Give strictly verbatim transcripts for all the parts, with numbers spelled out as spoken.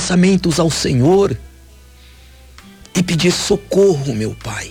pensamentos ao Senhor e pedir socorro, meu Pai.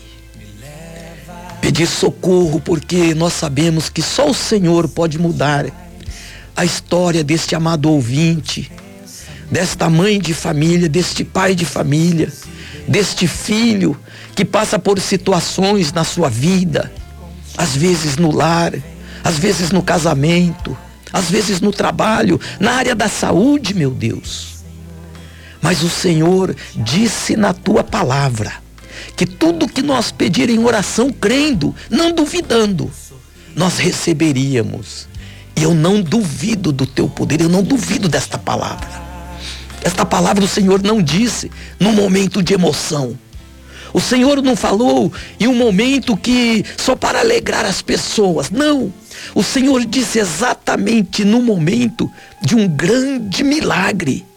Pedir socorro, porque nós sabemos que só o Senhor pode mudar a história deste amado ouvinte, desta mãe de família, deste pai de família, deste filho que passa por situações na sua vida, às vezes no lar, às vezes no casamento, às vezes no trabalho, na área da saúde, meu Deus. Mas o Senhor disse na tua palavra que tudo que nós pedir em oração, crendo, não duvidando, nós receberíamos. E eu não duvido do teu poder, eu não duvido desta palavra. Esta palavra o Senhor não disse num momento de emoção. O Senhor não falou em um momento que só para alegrar as pessoas. Não. O Senhor disse exatamente no momento de um grande milagre.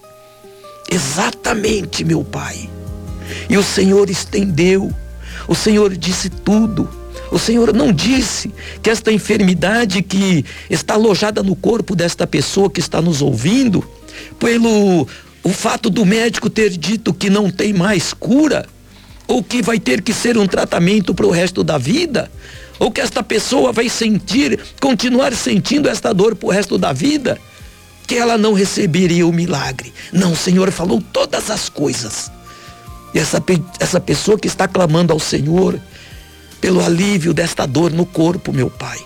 Exatamente, meu Pai. E o Senhor estendeu. O Senhor disse tudo. O Senhor não disse que esta enfermidade que está alojada no corpo desta pessoa que está nos ouvindo, pelo o fato do médico ter dito que não tem mais cura, ou que vai ter que ser um tratamento para o resto da vida, ou que esta pessoa vai sentir, continuar sentindo esta dor para o resto da vida, que ela não receberia o milagre. Não, o Senhor falou todas as coisas. E essa, essa pessoa que está clamando ao Senhor pelo alívio desta dor no corpo, meu Pai,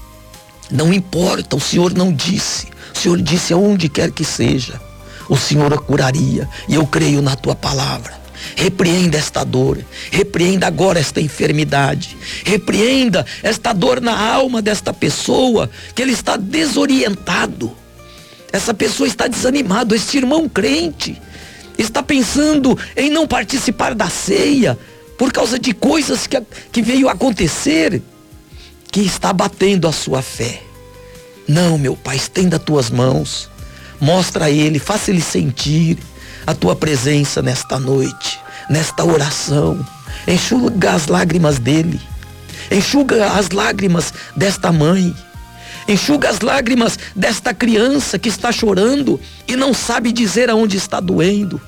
não importa, o Senhor não disse, o Senhor disse aonde quer que seja, o Senhor a curaria, e eu creio na tua palavra. Repreenda esta dor, repreenda agora esta enfermidade, repreenda esta dor na alma desta pessoa, que ele está desorientado, essa pessoa está desanimado, este irmão crente está pensando em não participar da ceia, por causa de coisas que, que veio acontecer, que está abatendo a sua fé. Não, meu Pai, estenda as tuas mãos, mostra a ele, faça ele sentir a tua presença nesta noite, nesta oração. Enxuga as lágrimas dele, enxuga as lágrimas desta mãe, enxuga as lágrimas desta criança que está chorando e não sabe dizer aonde está doendo.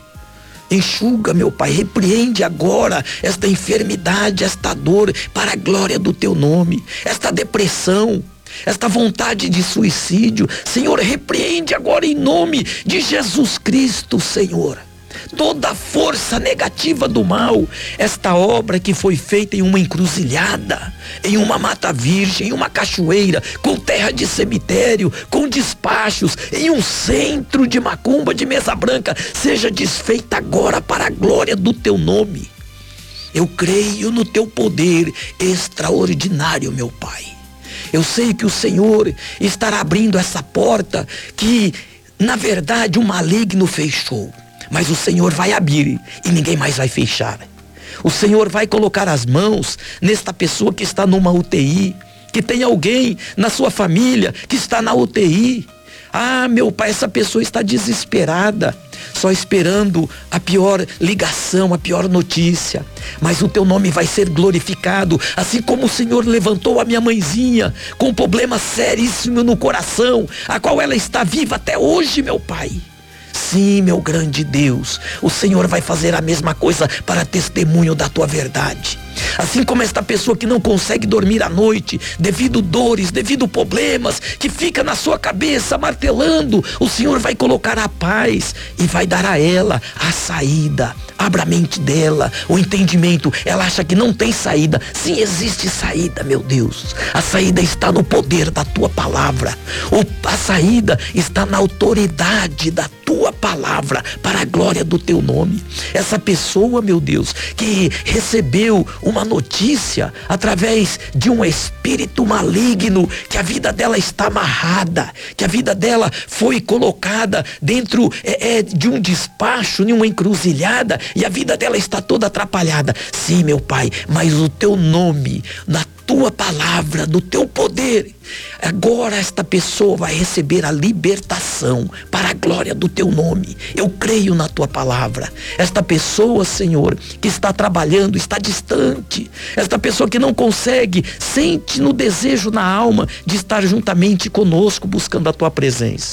Enxuga, meu Pai, repreende agora esta enfermidade, esta dor, para a glória do teu nome, esta depressão, esta vontade de suicídio. Senhor, repreende agora em nome de Jesus Cristo, Senhor, toda a força negativa do mal, esta obra que foi feita em uma encruzilhada, em uma mata virgem, em uma cachoeira, com terra de cemitério, com despachos, em um centro de macumba, de mesa branca, seja desfeita agora para a glória do teu nome. Eu creio no teu poder extraordinário, meu Pai. Eu sei que o Senhor estará abrindo essa porta que, na verdade, o maligno fechou. Mas o Senhor vai abrir e ninguém mais vai fechar. O Senhor vai colocar as mãos nesta pessoa que está numa U T I, que tem alguém na sua família que está na U T I. Ah, meu Pai, essa pessoa está desesperada, só esperando a pior ligação, a pior notícia. Mas o teu nome vai ser glorificado, assim como o Senhor levantou a minha mãezinha com um problema seríssimo no coração, a qual ela está viva até hoje, meu Pai. Sim, meu grande Deus, o Senhor vai fazer a mesma coisa para testemunho da tua verdade. Assim como esta pessoa que não consegue dormir à noite, devido dores, devido problemas, que fica na sua cabeça martelando, o Senhor vai colocar a paz e vai dar a ela a saída. Abra a mente dela, o entendimento. Ela acha que não tem saída. Sim, existe saída, meu Deus. A saída está no poder da tua palavra. O, a saída está na autoridade da tua palavra, para a glória do teu nome. Essa pessoa, meu Deus, que recebeu uma notícia através de um espírito maligno, que a vida dela está amarrada, que a vida dela foi colocada dentro é, é, de um despacho, em uma encruzilhada, e a vida dela está toda atrapalhada. Sim, meu Pai, mas o teu nome, na tua palavra, do teu poder, agora esta pessoa vai receber a libertação para a glória do teu nome. Eu creio na tua palavra. Esta pessoa, Senhor, que está trabalhando, está distante, esta pessoa que não consegue, sente no desejo na alma de estar juntamente conosco buscando a tua presença.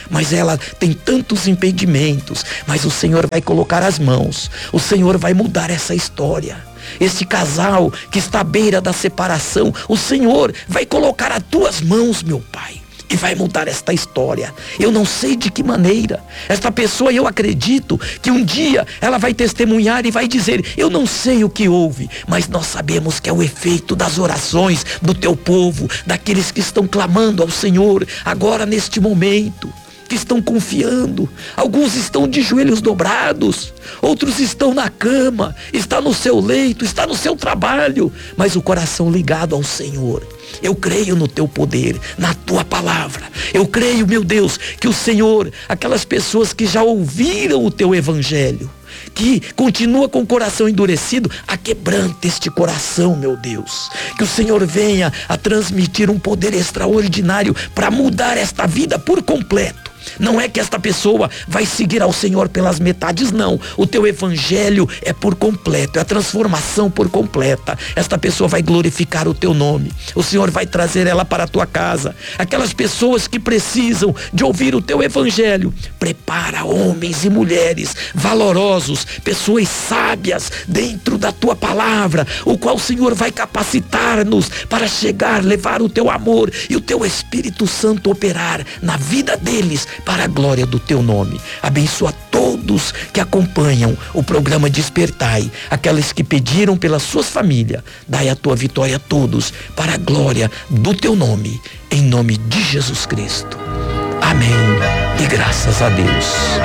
mas ela tem tantos impedimentos, mas o Senhor vai colocar as mãos, o Senhor vai mudar essa história. Este casal que está à beira da separação, o Senhor vai colocar as tuas mãos, meu Pai, e vai mudar esta história. Eu não sei de que maneira. Esta pessoa, eu acredito que um dia ela vai testemunhar e vai dizer: eu não sei o que houve, mas nós sabemos que é o efeito das orações do teu povo, daqueles que estão clamando ao Senhor agora neste momento, que estão confiando. Alguns estão de joelhos dobrados, outros estão na cama, está no seu leito, está no seu trabalho, mas o coração ligado ao Senhor. Eu creio no teu poder, na tua palavra. Eu creio, meu Deus, que o Senhor, aquelas pessoas que já ouviram o teu evangelho, que continua com o coração endurecido, aquebrante este coração, meu Deus. Que o Senhor venha a transmitir um poder extraordinário para mudar esta vida por completo. Não é que esta pessoa vai seguir ao Senhor pelas metades, não. O teu evangelho é por completo, é a transformação por completa. Esta pessoa vai glorificar o teu nome. O Senhor vai trazer ela para a tua casa. Aquelas pessoas que precisam de ouvir o teu evangelho, prepara homens e mulheres valorosos, pessoas sábias dentro da tua palavra, o qual o Senhor vai capacitar-nos para chegar, levar o teu amor e o teu Espírito Santo operar na vida deles, para a glória do teu nome. Abençoa todos que acompanham o programa Despertai, aqueles que pediram pelas suas famílias. Dai a tua vitória a todos, para a glória do teu nome, em nome de Jesus Cristo. Amém e graças a Deus.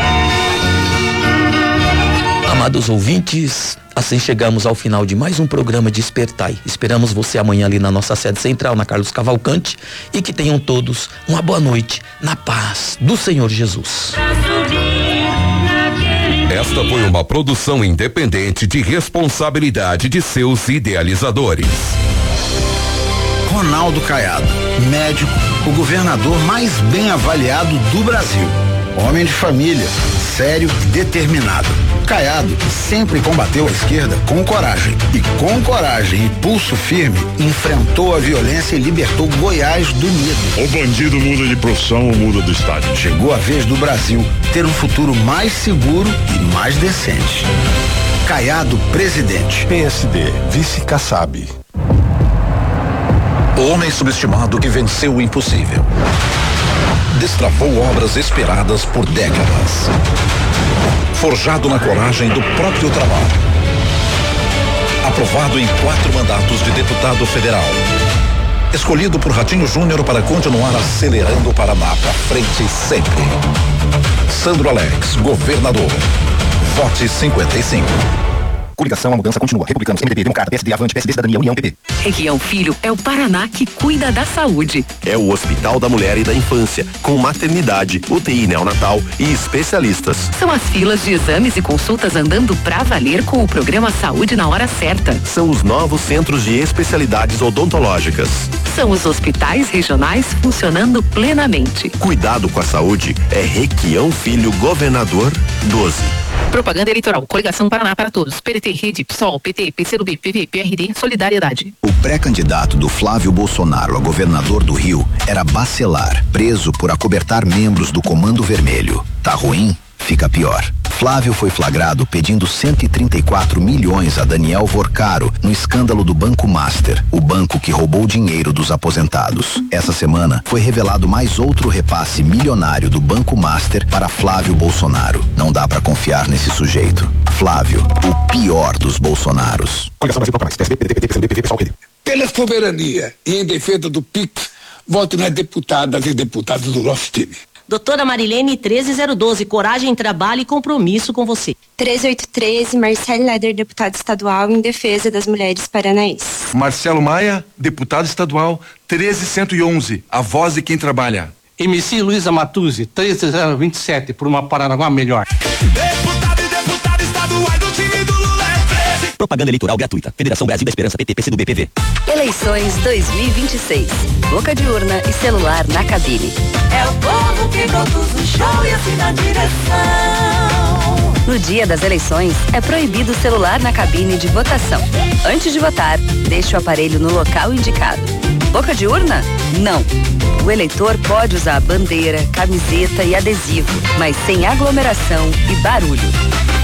Amados ouvintes, assim chegamos ao final de mais um programa Despertai. Esperamos você amanhã ali na nossa sede central, na Carlos Cavalcante, e que tenham todos uma boa noite, na paz do Senhor Jesus. Esta foi uma produção independente de responsabilidade de seus idealizadores. Ronaldo Caiado, médico, o governador mais bem avaliado do Brasil. Homem de família, sério e determinado. Caiado sempre combateu a esquerda com coragem. E com coragem e pulso firme, enfrentou a violência e libertou Goiás do medo. O bandido muda de profissão ou muda do estado. Chegou a vez do Brasil ter um futuro mais seguro e mais decente. Caiado, presidente. P S D, vice Kassab. O homem subestimado que venceu o impossível. Destravou obras esperadas por décadas. Forjado na coragem do próprio trabalho. Aprovado em quatro mandatos de deputado federal. Escolhido por Ratinho Júnior para continuar acelerando o Paraná para frente sempre. Sandro Alex, governador. Vote cinquenta e cinco. Coligação, a mudança continua. Republicanos, M D B, Democrata, P S D, Avante, P S D, Cidadania, União, P P. Requião Filho é o Paraná que cuida da saúde. É o Hospital da Mulher e da Infância, com maternidade, U T I neonatal e especialistas. São as filas de exames e consultas andando pra valer com o programa Saúde na Hora Certa. São os novos centros de especialidades odontológicas. São os hospitais regionais funcionando plenamente. Cuidado com a saúde é Requião Filho, governador doze. Propaganda eleitoral, Coligação Paraná para Todos, P D T, Rede, PSOL, P T, P C do B, P V, P R D, Solidariedade. O pré-candidato do Flávio Bolsonaro a governador do Rio era Bacelar, preso por acobertar membros do Comando Vermelho. Tá ruim? Fica pior. Flávio foi flagrado pedindo cento e trinta e quatro milhões a Daniel Vorcaro no escândalo do Banco Master, o banco que roubou dinheiro dos aposentados. Essa semana foi revelado mais outro repasse milionário do Banco Master para Flávio Bolsonaro. Não dá pra confiar nesse sujeito. Flávio, o pior dos Bolsonaros. Coligação Brasil Toca Mais, P S D, P D T, P T, P C do B, P V, P SOL, P D. Pela soberania e em defesa do P I C, vote nas deputadas e deputados do nosso time. Doutora Marilene treze zero doze, coragem, trabalho e compromisso com você. treze oito treze, Marcelo Leder, deputado estadual em defesa das mulheres paranaenses. Marcelo Maia, deputado estadual, treze cento e onze, a voz de quem trabalha. M C Luiza Matuzzi, treze zero vinte e sete, por uma Paranaguá melhor. Deputado e deputado estaduais do time do Lula é treze. Propaganda eleitoral gratuita. Federação Brasil da Esperança, P T, P C do B, P V. Eleições dois mil e vinte e seis. Boca de urna e celular na cabine. É o povo que produz o show e assim na direção. No dia das eleições, é proibido o celular na cabine de votação. Antes de votar, deixe o aparelho no local indicado. Boca de urna? Não. O eleitor pode usar bandeira, camiseta e adesivo, mas sem aglomeração e barulho.